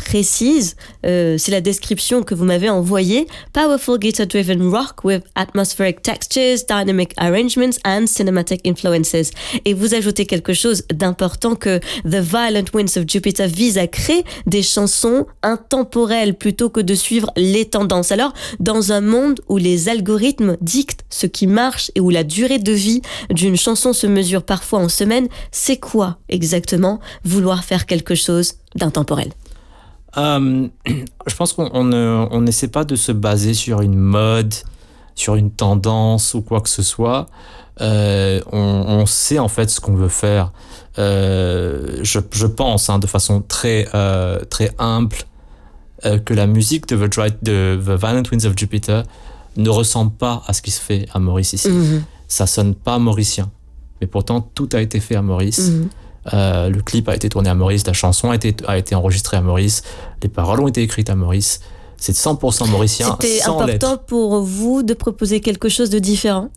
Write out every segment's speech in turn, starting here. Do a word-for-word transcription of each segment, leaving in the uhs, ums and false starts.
précise. Euh, c'est la description que vous m'avez envoyée. Powerful guitar-driven rock with atmospheric textures, dynamic arrangements and cinematic influences. Et vous ajoutez quelque chose d'important que The Violent Winds of Jupiter vise à créer des chansons intemporelles plutôt que de suivre les tendances. Alors, dans un monde où les algorithmes dictent ce qui marche et où la durée de vie d'une chanson se mesure parfois en semaines, c'est quoi exactement vouloir faire quelque chose d'intemporel? Euh, je pense qu'on on ne on n'essaie pas de se baser sur une mode, sur une tendance ou quoi que ce soit. Euh, on, on sait en fait ce qu'on veut faire. Euh, je, je pense, hein, de façon très euh, très humble, euh, que la musique de The, Dry, de The Violent Winds of Jupiter ne ressemble pas à ce qui se fait à Maurice ici. Mm-hmm. Ça sonne pas mauricien, mais pourtant tout a été fait à Maurice. Mm-hmm. Euh, le clip a été tourné à Maurice, la chanson a été, a été enregistrée à Maurice, les paroles ont été écrites à Maurice. C'est cent pour cent mauricien. C'était sans important lettres. Pour vous de proposer quelque chose de différent?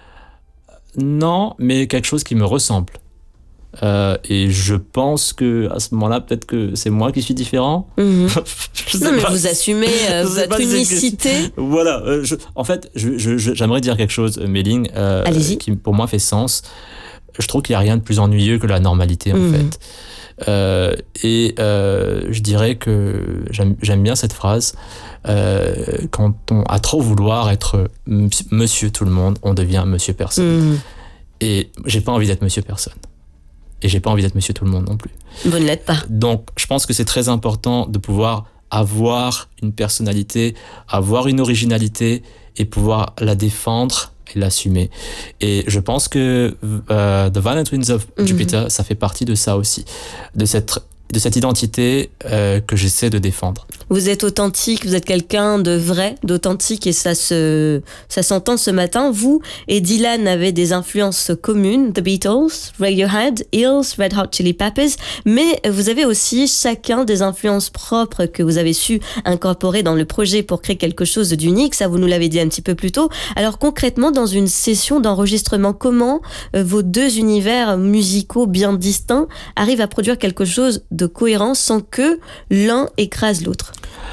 Non, mais quelque chose qui me ressemble. Euh, et je pense que à ce moment-là, peut-être que c'est moi qui suis différent. Mmh. je non, mais pas, vous assumez euh, votre unicité. Que, voilà. Euh, je, en fait, je, je, je, j'aimerais dire quelque chose, Méline, euh, qui pour moi fait sens. Je trouve qu'il n'y a rien de plus ennuyeux que la normalité, en mmh. fait. Euh, et euh, je dirais que j'aime, j'aime bien cette phrase. Euh, quand on a trop vouloir être monsieur tout le monde, on devient monsieur personne. Mmh. Et j'ai pas envie d'être monsieur personne. Et j'ai pas envie d'être monsieur tout le monde non plus. Vous ne l'êtes pas. Donc, je pense que c'est très important de pouvoir avoir une personnalité, avoir une originalité et pouvoir la défendre et l'assumer. Et je pense que euh, The Violent Winds of mm-hmm. Jupiter, ça fait partie de ça aussi, de cette de cette identité euh, que j'essaie de défendre. Vous êtes authentique, vous êtes quelqu'un de vrai, d'authentique, et ça se ça s'entend ce matin. Vous et Dylan avez des influences communes, The Beatles, Radiohead, Eels, Red Hot Chili Peppers, mais vous avez aussi chacun des influences propres que vous avez su incorporer dans le projet pour créer quelque chose d'unique. Ça, vous nous l'avez dit un petit peu plus tôt. Alors concrètement, dans une session d'enregistrement, comment euh, vos deux univers musicaux bien distincts arrivent à produire quelque chose de cohérence sans que l'un écrase l'autre?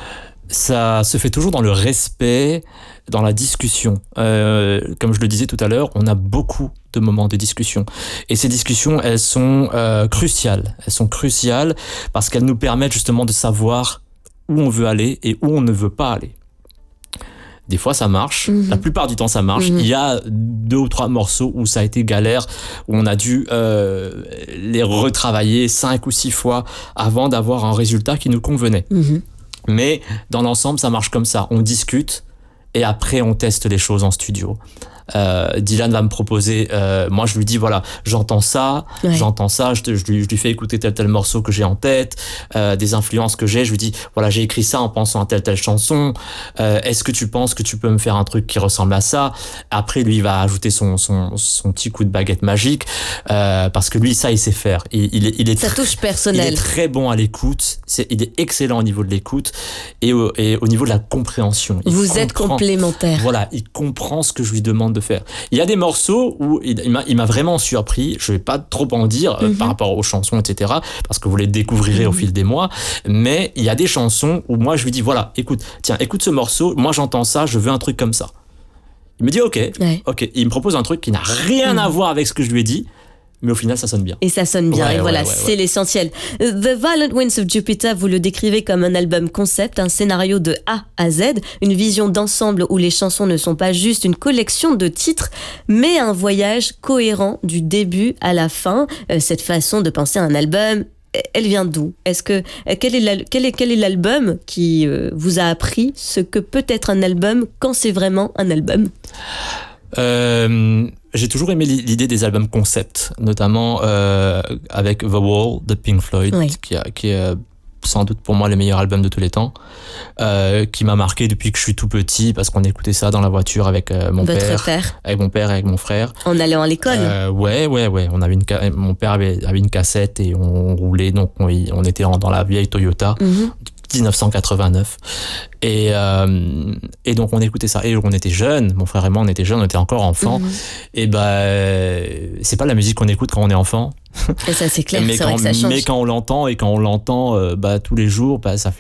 Ça se fait toujours dans le respect, dans la discussion. Euh, comme je le disais tout à l'heure, on a beaucoup de moments de discussion. Et ces discussions, elles sont euh, cruciales. Elles sont cruciales parce qu'elles nous permettent justement de savoir où on veut aller et où on ne veut pas aller. Des fois, ça marche. Mmh. La plupart du temps, ça marche. Mmh. Il y a deux ou trois morceaux où ça a été galère, où on a dû euh, les retravailler cinq ou six fois avant d'avoir un résultat qui nous convenait. Mmh. Mais dans l'ensemble, ça marche comme ça. On discute et après, on teste les choses en studio. Euh, Dylan va me proposer, euh, moi je lui dis voilà, j'entends ça, ouais. j'entends ça, je, te, je, lui, je lui fais écouter tel tel morceau que j'ai en tête, euh, des influences que j'ai, je lui dis voilà, j'ai écrit ça en pensant à telle telle chanson, euh, est-ce que tu penses que tu peux me faire un truc qui ressemble à ça? Après lui il va ajouter son, son, son petit coup de baguette magique, euh, parce que lui ça il sait faire, il, il est, il est ça très, touche personnel. Il est très bon à l'écoute, c'est, il est excellent au niveau de l'écoute et au, et au niveau de la compréhension. Il Vous êtes complémentaires. Voilà, il comprend ce que je lui demande de faire. Il y a des morceaux où il, il, m'a, il m'a vraiment surpris, je vais pas trop en dire mm-hmm. euh, par rapport aux chansons, et cetera, parce que vous les découvrirez mm-hmm. au fil des mois, mais il y a des chansons où moi je lui dis, voilà, écoute, tiens, écoute ce morceau, moi j'entends ça, je veux un truc comme ça. Il me dit, ok, ouais. ok, il me propose un truc qui n'a rien mm-hmm. à voir avec ce que je lui ai dit, mais au final, ça sonne bien. Et ça sonne bien, ouais, et voilà, ouais, ouais, c'est ouais. l'essentiel. The Violent Winds of Jupiter, vous le décrivez comme un album concept, un scénario de A à Z, une vision d'ensemble où les chansons ne sont pas juste une collection de titres, mais un voyage cohérent du début à la fin. Cette façon de penser à un album, elle vient d'où? Est-ce que quel est, la, quel est quel est l'album qui euh, vous a appris ce que peut être un album quand c'est vraiment un album? Euh, j'ai toujours aimé l'idée des albums concept, notamment euh, avec The Wall de Pink Floyd, oui. qui, a, qui est euh, sans doute pour moi le meilleur album de tous les temps, euh, qui m'a marqué depuis que je suis tout petit parce qu'on écoutait ça dans la voiture avec euh, mon Votre père, père, avec mon père et avec mon frère. En allant à l'école. Euh, ouais, ouais, ouais. On avait une, mon père avait, avait une cassette et on roulait, donc on, on était dans la vieille Toyota. Mm-hmm. dix-neuf cent quatre-vingt-neuf et euh, et donc on écoutait ça et on était jeunes, mon frère et moi on était jeunes, on était encore enfants mmh. et ben c'est pas la musique qu'on écoute quand on est enfant. Et ça c'est clair, mais c'est quand, vrai que ça change. Mais quand on l'entend et quand on l'entend euh, bah tous les jours, bah ça fait